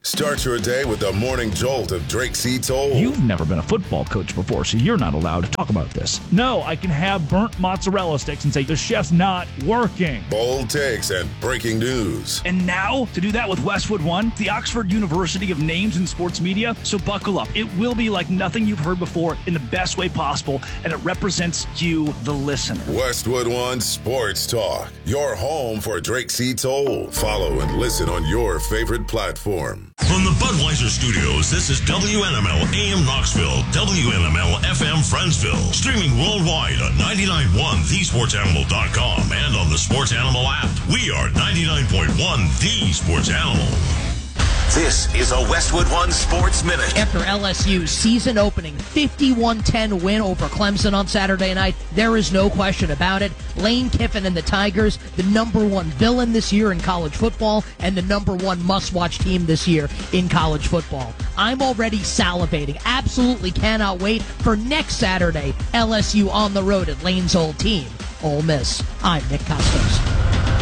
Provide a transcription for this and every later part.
Start your day with the morning jolt of Drake C. Toll. You've never been a football coach before, so you're not allowed to talk about this. No, I can have burnt mozzarella sticks and say the chef's not working. Bold takes and breaking news. And now, to do that with Westwood One, the Oxford University of names in sports media. So buckle up. It will be like nothing you've heard before in the best way possible, and it represents you, the listener. Westwood One Sports Talk, your home for Drake C. Toll. Follow and listen on your favorite platform. From the Budweiser Studios, this is WNML AM Knoxville, WNML FM Friendsville. Streaming worldwide on 99.1 thesportsanimal.com and on the Sports Animal app. We are 99.1 The Sports Animal. This is a Westwood One Sports Minute. After LSU's season opening 51-10 win over Clemson on Saturday night, there is no question about it. Lane Kiffin and the Tigers, the number one villain this year in college football and the number one must-watch team this year in college football. I'm already salivating. Absolutely cannot wait for next Saturday, LSU on the road at Lane's old team, Ole Miss. I'm Nick Costos.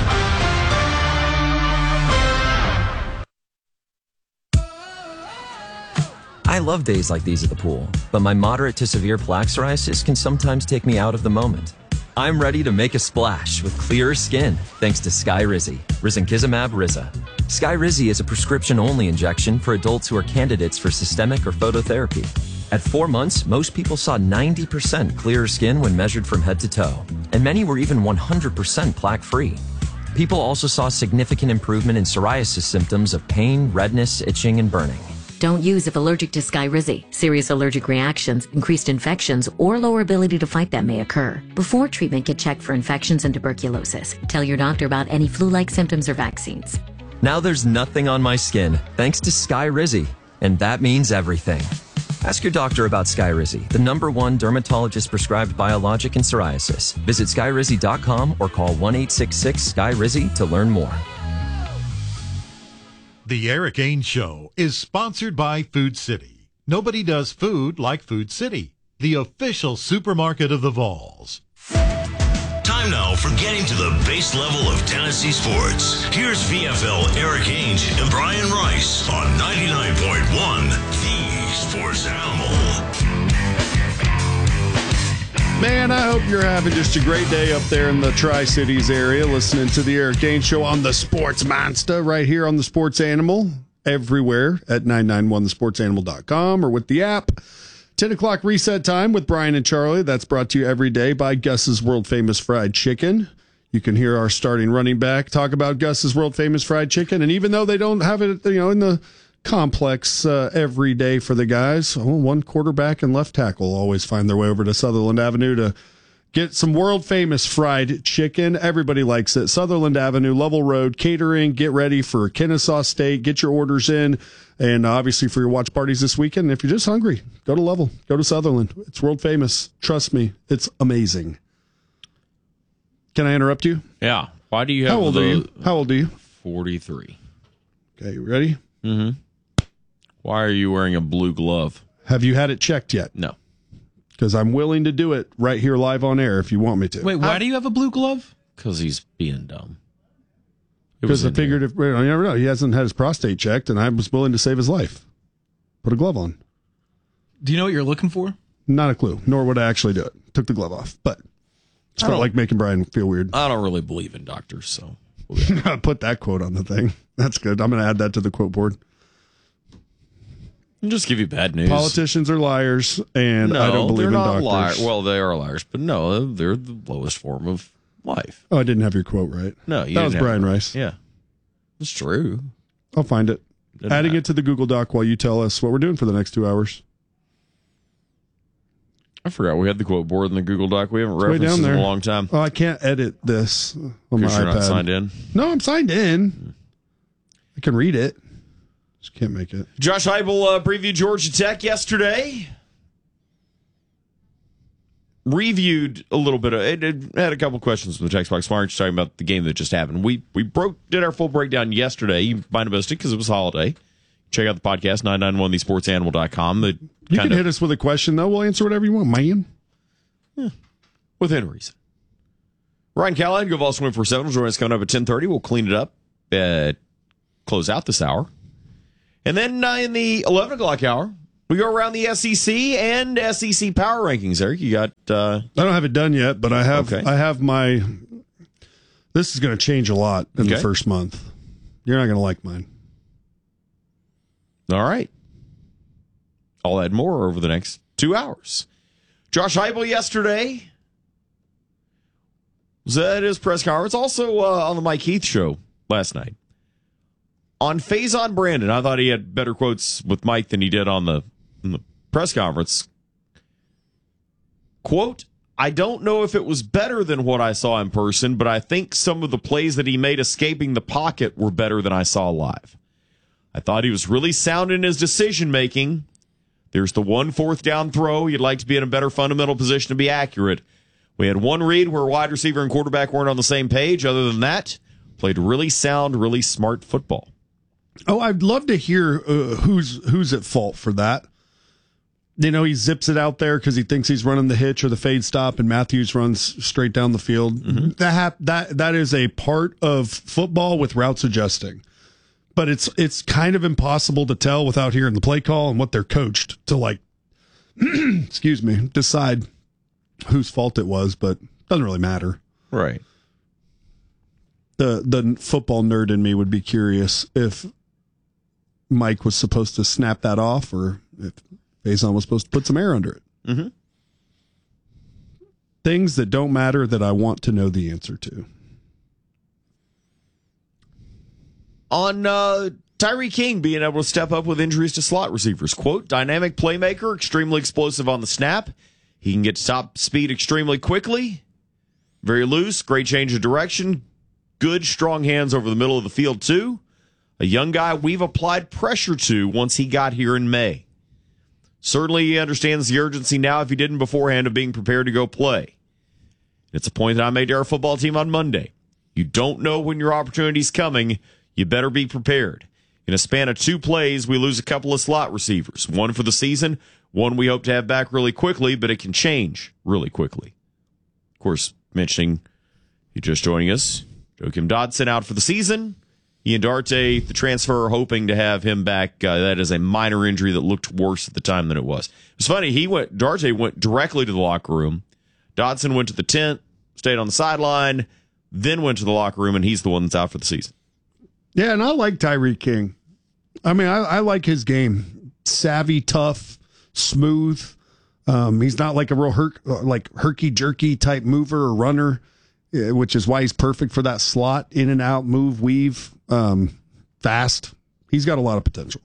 I love days like these at the pool, but my moderate to severe plaque psoriasis can sometimes take me out of the moment. I'm ready to make a splash with clearer skin thanks to Skyrizi, Risankizumab Riza. Skyrizi is a prescription-only injection for adults who are candidates for systemic or phototherapy. At 4 months, most people saw 90% clearer skin when measured from head to toe, and many were even 100% plaque-free. People also saw significant improvement in psoriasis symptoms of pain, redness, itching, and burning. Don't use if allergic to Skyrizi. Serious allergic reactions, increased infections, or lower ability to fight them may occur. Before treatment, get checked for infections and tuberculosis. Tell your doctor about any flu-like symptoms or vaccines. Now there's nothing on my skin thanks to Skyrizi, and that means everything. Ask your doctor about Skyrizi, the #1 dermatologist-prescribed biologic in psoriasis. Visit Skyrizi.com or call 1-866-SKYRIZI to learn more. The Eric Ainge Show is sponsored by Food City. Nobody does food like Food City, the official supermarket of the Vols. Time now for getting to the base level of Tennessee sports. Here's VFL Eric Ainge and Brian Rice on 99.1 The Sports Animal. Man, I hope you're having just a great day up there in the Tri-Cities area, listening to the Eric Ainge Show on the Sports Monster right here on the Sports Animal, everywhere at 991thesportsanimal.com or with the app. 10 o'clock reset time with Brian and Charlie. That's brought to you every day by Gus's World Famous Fried Chicken. You can hear our starting running back talk about Gus's World Famous Fried Chicken, and even though they don't have it, in the complex every day for the guys, one quarterback and left tackle always find their way over to Sutherland Avenue to get some world famous fried chicken. Everybody likes it. Sutherland Avenue, Lovell Road, catering. Get ready for Kennesaw State. Get your orders in, and obviously for your watch parties this weekend. If you're just hungry, go to Lovell, go to Sutherland. It's world famous. Trust me, it's amazing. Can I interrupt you? Yeah. Why do you have How old are you? 43. Okay, you ready? Mm-hmm. Why are you wearing a blue glove? Have you had it checked yet? No. Because I'm willing to do it right here live on air if you want me to. Wait, why do you have a blue glove? Because he's being dumb. Because I figured you never know. He hasn't had his prostate checked, and I was willing to save his life. Put a glove on. Do you know what you're looking for? Not a clue, nor would I actually do it. Took the glove off, but it's felt like making Brian feel weird. I don't really believe in doctors, so. Put that quote on the thing. That's good. I'm going to add that to the quote board. I'll just give you bad news. Politicians are liars, and I don't believe in doctors. Liars. Well, they are liars, but no, they're the lowest form of life. Oh, I didn't have your quote right. No, you that was Brian Rice. Yeah, it's true. I'll find it. Adding it to the Google Doc while you tell us what we're doing for the next 2 hours. I forgot we had the quote board in the Google Doc. We haven't referenced it in a long time. Oh, I can't edit this on my iPad. You're not signed in? No, I'm signed in. I can read it. Just can't make it. Josh Heupel previewed Georgia Tech yesterday. Reviewed a little bit. It had a couple questions from the text box. March talking about the game that just happened. We did our full breakdown yesterday. You might have missed it because it was holiday. Check out the podcast, 991thesportsanimal.com. You can hit us with a question, though. We'll answer whatever you want, man. Yeah, within reason. Ryan Callahan, go Vols 24/7, will join us coming up at 10:30. We'll close it up, close out this hour. And then in the 11 o'clock hour, we go around the SEC and SEC power rankings. Eric, you got... I don't have it done yet, but I have. Okay. I have my... This is going to change a lot in the first month. You're not going to like mine. All right. I'll add more over the next 2 hours. Josh Heupel yesterday was at his press conference. Also on the Mike Heath show last night. On Faison Brandon, I thought he had better quotes with Mike than he did on the press conference. Quote, I don't know if it was better than what I saw in person, but I think some of the plays that he made escaping the pocket were better than I saw live. I thought he was really sound in his decision-making. There's the 1 4th down throw. You'd like to be in a better fundamental position to be accurate. We had one read where wide receiver and quarterback weren't on the same page. Other than that, played really sound, really smart football. Oh, I'd love to hear who's at fault for that. You know, he zips it out there because he thinks he's running the hitch or the fade stop, and Matthews runs straight down the field. Mm-hmm. That is a part of football with routes adjusting. But it's kind of impossible to tell without hearing the play call and what they're coached to, like, excuse me, decide whose fault it was, but it doesn't really matter. Right. The football nerd in me would be curious if Mike was supposed to snap that off or if Faison was supposed to put some air under it. Mm-hmm. Things that don't matter that I want to know the answer to. On Tyree King being able to step up with injuries to slot receivers. Quote, dynamic playmaker, extremely explosive on the snap. He can get to top speed extremely quickly. Very loose, great change of direction. Good, strong hands over the middle of the field, too. A young guy we've applied pressure to once he got here in May. Certainly he understands the urgency now, if he didn't beforehand, of being prepared to go play. It's a point that I made to our football team on Monday. You don't know when your opportunity's coming. You better be prepared. In a span of 2 plays, we lose a couple of slot receivers. One for the season, one we hope to have back really quickly, but it can change really quickly. Of course, mentioning you just joining us, Joakim Dodson out for the season. Ian Darte, the transfer, hoping to have him back. That is a minor injury that looked worse at the time than it was. It was funny. Darte went directly to the locker room. Dodson went to the tent, stayed on the sideline, then went to the locker room, and he's the one that's out for the season. Yeah, and I like Tyree King. I mean, I like his game. Savvy, tough, smooth. He's not like a real herky-jerky type mover or runner, which is why he's perfect for that slot, in and out, move, weave, fast. He's got a lot of potential.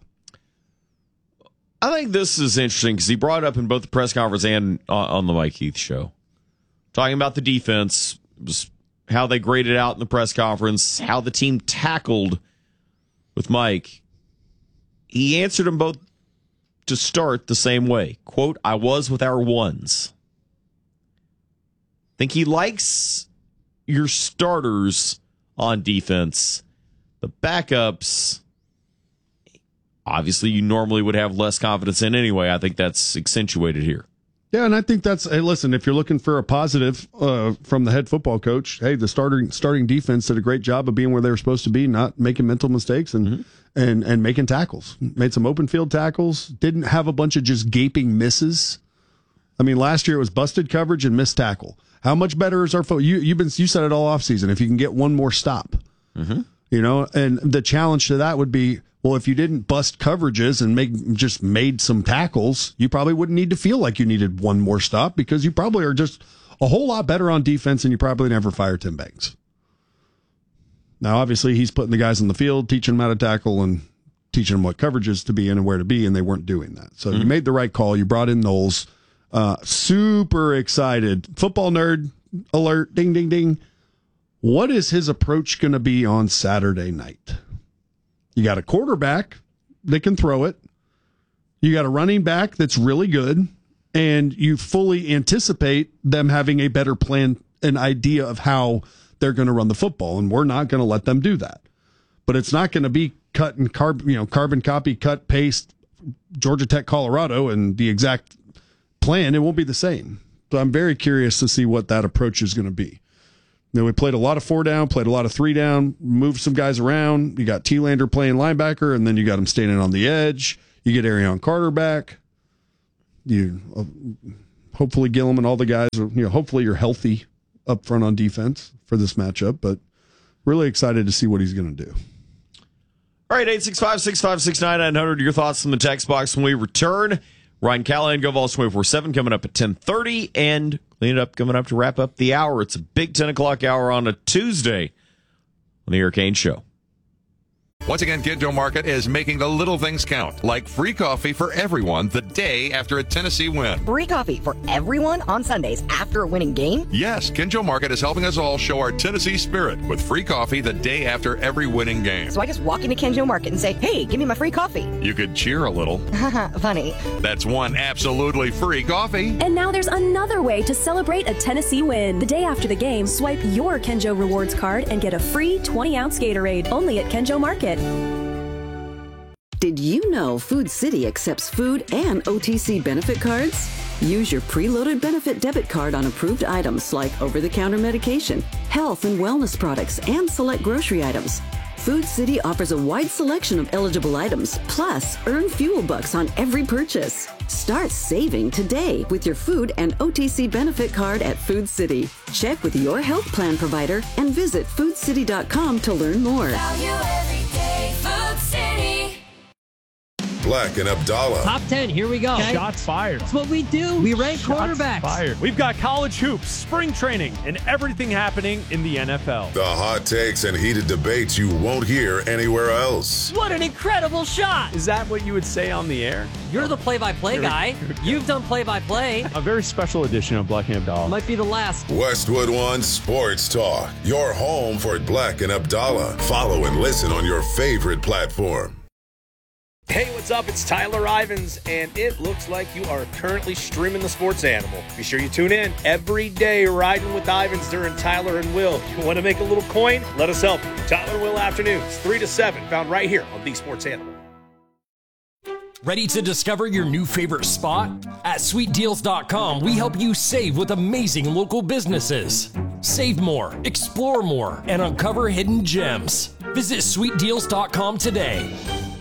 I think this is interesting because he brought it up in both the press conference and on the Mike Heath show. Talking about the defense, how they graded out in the press conference, how the team tackled with Mike. He answered them both to start the same way. Quote, I was with our ones. Think he likes your starters on defense. The backups, obviously, you normally would have less confidence in anyway. I think that's accentuated here. Yeah, and I think that's, hey, listen, if you're looking for a positive from the head football coach, hey, the starting defense did a great job of being where they were supposed to be, not making mental mistakes and making tackles. Made some open field tackles, didn't have a bunch of just gaping misses. I mean, last year it was busted coverage and missed tackle. How much better is our football? You said it all offseason. If you can get one more stop, you know, and the challenge to that would be, well, if you didn't bust coverages and just made some tackles, you probably wouldn't need to feel like you needed one more stop because you probably are just a whole lot better on defense and you probably never fire Tim Banks. Now, obviously, he's putting the guys on the field, teaching them how to tackle and teaching them what coverages to be in and where to be, and they weren't doing that. So you made the right call. You brought in Knowles. Super excited. Football nerd alert. Ding, ding, ding. What is his approach going to be on Saturday night? You got a quarterback that can throw it. You got a running back that's really good. And you fully anticipate them having a better plan, an idea of how they're going to run the football. And we're not going to let them do that. But it's not going to be cut and carbon copy, cut, paste, Georgia Tech, Colorado, and the exact plan. It won't be the same. So I'm very curious to see what that approach is going to be. We played a lot of 4 down, played a lot of 3 down, moved some guys around. You got T-Lander playing linebacker, and then you got him standing on the edge. You get Arion Carter back. You hopefully Gillum and all the guys, hopefully you're healthy up front on defense for this matchup, but really excited to see what he's going to do. All right, 865-656-9900. Your thoughts in the text box when we return. Ryan Callahan, GoVols 24/7 coming up at 10:30, and clean it up coming up to wrap up the hour. It's a big 10 o'clock hour on a Tuesday on the Eric Kane Show. Once again, Kinjo Market is making the little things count, like free coffee for everyone the day after a Tennessee win. Free coffee for everyone on Sundays after a winning game? Yes, Kinjo Market is helping us all show our Tennessee spirit with free coffee the day after every winning game. So I just walk into Kinjo Market and say, hey, give me my free coffee. You could cheer a little. Funny. That's one absolutely free coffee. And now there's another way to celebrate a Tennessee win. The day after the game, swipe your Kinjo Rewards card and get a free 20-ounce Gatorade only at Kinjo Market. Did you know Food City accepts food and OTC benefit cards? Use your preloaded benefit debit card on approved items like over-the-counter medication, health and wellness products, and select grocery items. Food City offers a wide selection of eligible items, plus earn fuel bucks on every purchase. Start saving today with your food and OTC benefit card at Food City. Check with your health plan provider and visit foodcity.com to learn more. Value every day, Food City. Black and Abdallah. Top 10, here we go. Okay. Shots fired. That's what we do. We rank quarterbacks. Fired. We've got college hoops, spring training, and everything happening in the NFL. The hot takes and heated debates you won't hear anywhere else. What an incredible shot. Is that what you would say on the air? You're the play-by-play guy. You've done play-by-play. A very special edition of Black and Abdallah. Might be the last. Westwood One Sports Talk. Your home for Black and Abdallah. Follow and listen on your favorite platform. Hey, what's up? It's Tyler Ivins, and it looks like you are currently streaming the Sports Animal. Be sure you tune in every day, riding with Ivins during Tyler and Will. You want to make a little coin? Let us help you. Tyler and Will afternoons, 3 to 7, found right here on the Sports Animal. Ready to discover your new favorite spot? At sweetdeals.com, we help you save with amazing local businesses. Save more, explore more, and uncover hidden gems. Visit sweetdeals.com today.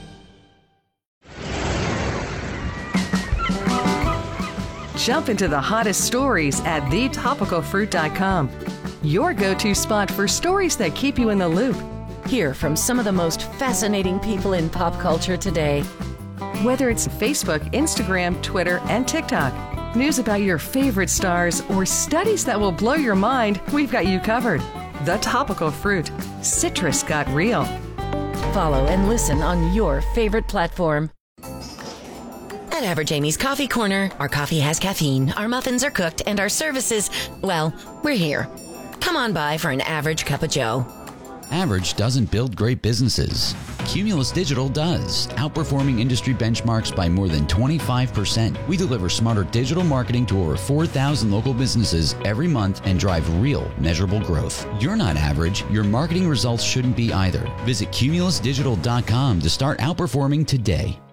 Jump into the hottest stories at thetopicalfruit.com. Your go-to spot for stories that keep you in the loop. Hear from some of the most fascinating people in pop culture today. Whether it's Facebook, Instagram, Twitter, and TikTok, news about your favorite stars, or studies that will blow your mind, we've got you covered. The Topical Fruit. Citrus got real. Follow and listen on your favorite platform. At Average Amy's Coffee Corner, our coffee has caffeine, our muffins are cooked, and our services, well, we're here. Come on by for an average cup of joe. Average doesn't build great businesses. Cumulus Digital does, outperforming industry benchmarks by more than 25%. We deliver smarter digital marketing to over 4,000 local businesses every month and drive real, measurable growth. You're not average. Your marketing results shouldn't be either. Visit cumulusdigital.com to start outperforming today.